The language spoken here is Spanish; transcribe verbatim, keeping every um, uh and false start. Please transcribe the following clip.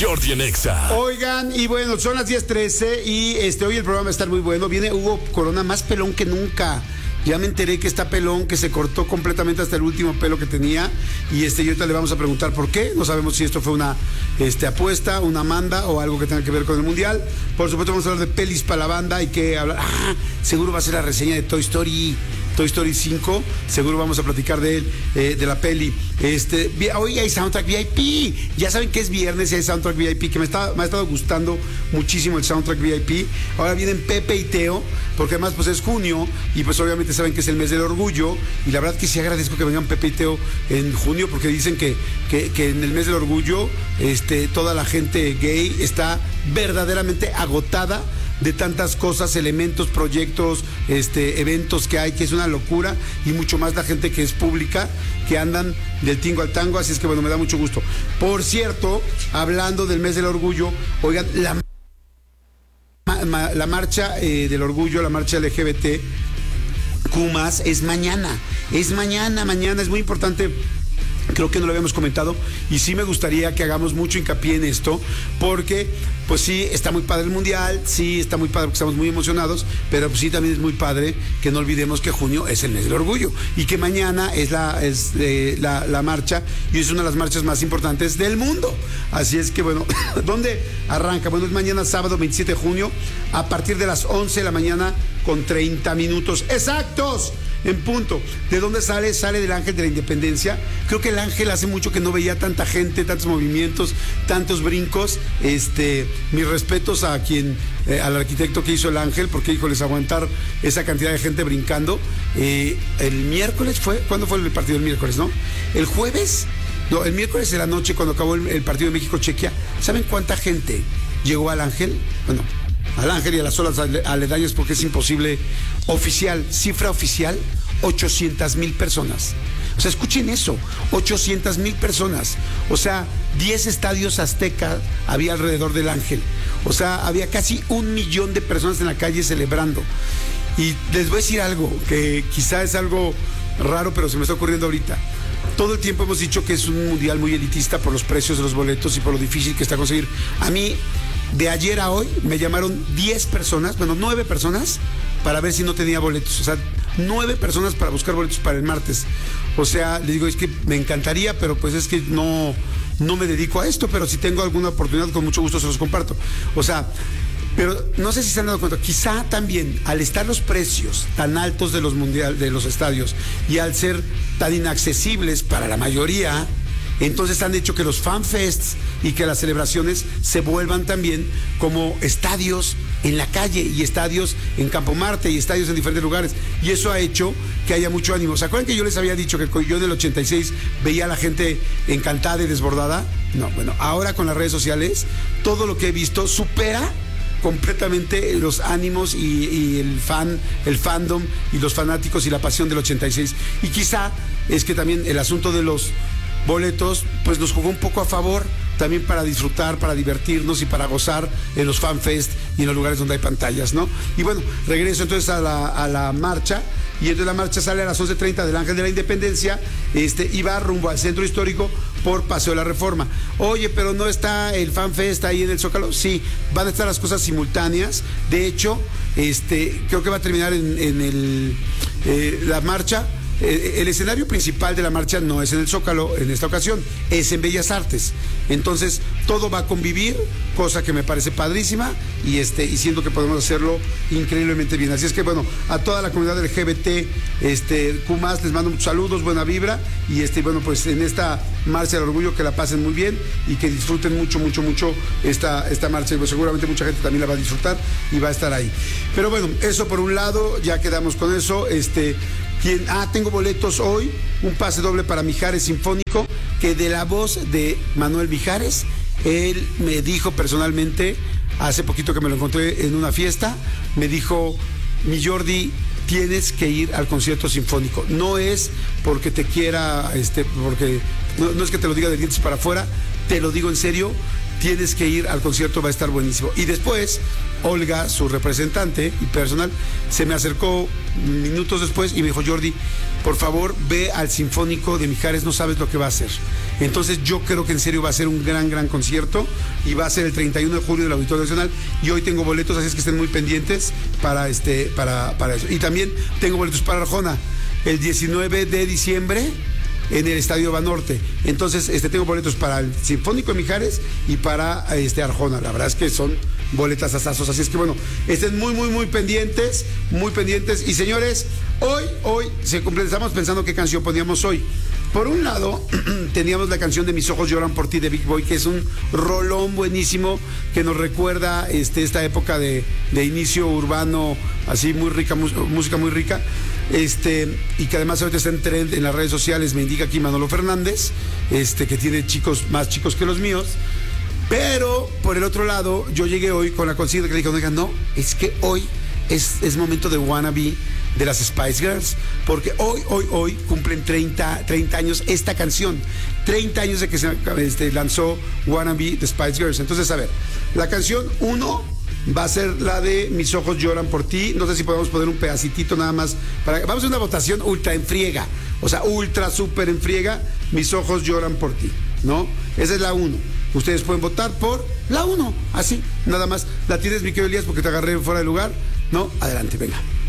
Jordi en Exa. Oigan, y bueno, son las diez trece y este, hoy el programa va a estar muy bueno. Viene Hugo Corona más pelón que nunca. Ya me enteré que está pelón, que se cortó completamente hasta el último pelo que tenía. Y este, y ahorita le vamos a preguntar por qué. No sabemos si esto fue una este, apuesta, una manda o algo que tenga que ver con el Mundial. Por supuesto vamos a hablar de pelis para la banda y que hablar. Ah, seguro va a ser la reseña de Toy Story. Toy Story cinco, seguro vamos a platicar de él, eh, de la peli. Este, hoy hay Soundtrack V I P. Ya saben que es viernes y hay Soundtrack V I P, que me, está, me ha estado gustando muchísimo el Soundtrack V I P. Ahora vienen Pepe y Teo, porque además pues es junio y pues obviamente saben que es el mes del orgullo. Y la verdad que sí agradezco que vengan Pepe y Teo en junio, porque dicen que, que, que en el mes del orgullo este, toda la gente gay está verdaderamente agotada de tantas cosas, elementos, proyectos, este, eventos que hay, que es una locura, y mucho más la gente que es pública, que andan del tingo al tango, así es que bueno, me da mucho gusto. Por cierto, hablando del mes del orgullo, oigan, la, la marcha eh, del orgullo, la marcha L G B T Q más, es mañana, es mañana, mañana, es muy importante. Creo que no lo habíamos comentado y sí me gustaría que hagamos mucho hincapié en esto, porque pues sí, está muy padre el Mundial, sí, está muy padre porque estamos muy emocionados, pero pues sí, también es muy padre que no olvidemos que junio es el mes del orgullo y que mañana es la, es, eh, la, la marcha, y es una de las marchas más importantes del mundo. Así es que bueno, ¿dónde arranca? Bueno, es mañana sábado veintisiete de junio a partir de las once de la mañana con treinta minutos exactos. En punto. ¿De dónde sale? Sale del Ángel de la Independencia. Creo que el Ángel hace mucho que no veía tanta gente, tantos movimientos, tantos brincos. Este, mis respetos a quien, eh, al arquitecto que hizo el Ángel, porque híjoles, aguantar esa cantidad de gente brincando. Eh, el miércoles fue, ¿cuándo fue el partido del miércoles, no? El jueves, no, el miércoles de la noche cuando acabó el, el partido de México-Chequia. ¿Saben cuánta gente llegó al Ángel? Bueno, al Ángel y a las zonas aledañas, porque es imposible. Oficial, cifra oficial, ochocientas mil personas. O sea, escuchen eso, ochocientas mil personas. O sea, diez estadios Azteca había alrededor del Ángel. O sea, había casi un millón de personas en la calle celebrando. Y les voy a decir algo, que quizá es algo raro, pero se me está ocurriendo ahorita. Todo el tiempo hemos dicho que es un mundial muy elitista por los precios de los boletos y por lo difícil que está conseguir. A mí, de ayer a hoy, me llamaron diez personas, bueno, nueve personas, para ver si no tenía boletos. O sea, nueve personas para buscar boletos para el martes. O sea, les digo, es que me encantaría, pero pues es que no, no me dedico a esto, pero si tengo alguna oportunidad, con mucho gusto se los comparto. O sea, pero no sé si se han dado cuenta, quizá también al estar los precios tan altos de los mundial, de los estadios, y al ser tan inaccesibles para la mayoría, entonces han hecho que los fanfests y que las celebraciones se vuelvan también como estadios en la calle y estadios en Campo Marte y estadios en diferentes lugares. Y eso ha hecho que haya mucho ánimo. ¿Se acuerdan que yo les había dicho que yo en el ochenta y seis veía a la gente encantada y desbordada? No, bueno, ahora con las redes sociales, todo lo que he visto supera completamente los ánimos y, y el fan, el fandom y los fanáticos y la pasión del ochenta y seis. Y quizá es que también el asunto de los boletos pues nos jugó un poco a favor también para disfrutar, para divertirnos y para gozar en los fanfest y en los lugares donde hay pantallas, ¿no? Y bueno, regreso entonces a la, a la marcha, y entonces la marcha sale a las once treinta del Ángel de la Independencia, este, y va rumbo al centro histórico por Paseo de la Reforma. Oye, pero no está el fanfest ahí en el Zócalo. Sí, van a estar las cosas simultáneas. De hecho, este, creo que va a terminar en, en el, eh, la marcha. El escenario principal de la marcha no es en el Zócalo en esta ocasión, es en Bellas Artes. Entonces todo va a convivir, cosa que me parece padrísima, y este y siento que podemos hacerlo increíblemente bien. Así es que bueno, a toda la comunidad L G B T este, Q más, les mando muchos saludos, buena vibra, y este bueno, pues en esta marcha del orgullo que la pasen muy bien y que disfruten mucho, mucho, mucho esta, esta marcha, y pues seguramente mucha gente también la va a disfrutar y va a estar ahí. Pero bueno, eso por un lado, ya quedamos con eso. Este Quien, ah, tengo boletos hoy, un pase doble para Mijares Sinfónico, que de la voz de Manuel Mijares, él me dijo personalmente, hace poquito que me lo encontré en una fiesta, me dijo, mi Jordi, tienes que ir al concierto sinfónico. No es porque te quiera, este, porque no, no es que te lo diga de dientes para afuera, te lo digo en serio, tienes que ir al concierto, va a estar buenísimo. Y después, Olga, su representante y personal, se me acercó minutos después y me dijo, Jordi, por favor, ve al Sinfónico de Mijares, no sabes lo que va a hacer. Entonces yo creo que en serio va a ser un gran, gran concierto y va a ser el treinta y uno de julio del Auditorio Nacional y hoy tengo boletos, así es que estén muy pendientes para, este, para, para eso. Y también tengo boletos para Arjona el diecinueve de diciembre en el Estadio Banorte. Entonces, este, tengo boletos para el Sinfónico de Mijares y para este Arjona. La verdad es que son boletas asazos. Así es que bueno, estén muy, muy, muy pendientes, muy pendientes. Y señores, hoy, hoy se cumple, estamos pensando qué canción poníamos hoy. Por un lado, teníamos la canción de Mis ojos lloran por ti de Big Boy, que es un rolón buenísimo que nos recuerda este, esta época de, de inicio urbano, así muy rica, música muy rica. Este, y que además ahorita está en trend en las redes sociales, me indica aquí Manolo Fernández, este, que tiene chicos más chicos que los míos. Pero por el otro lado, yo llegué hoy con la consigna que le dije, oiga, no, es que hoy es, es momento de Wannabe de las Spice Girls, porque hoy, hoy, hoy cumplen treinta, treinta años esta canción, treinta años de que se este, lanzó Wannabe de Spice Girls. Entonces, a ver, la canción uno va a ser la de Mis ojos lloran por ti. No sé si podemos poner un pedacitito nada más para... Vamos a hacer una votación ultra en friega, o sea, ultra súper en friega. Mis ojos lloran por ti, ¿no? Esa es la uno. Ustedes pueden votar por la uno, así, nada más. ¿La tienes, mi querido Elías, porque te agarré fuera de lugar? No, adelante, venga.